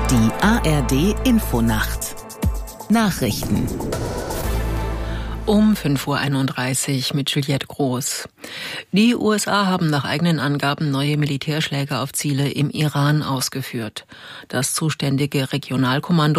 Die ARD Infonacht. Nachrichten. Um 5:31 Uhr mit Juliette Groß. Die USA haben nach eigenen Angaben neue Militärschläge auf Ziele im Iran ausgeführt. Das zuständige Regionalkommando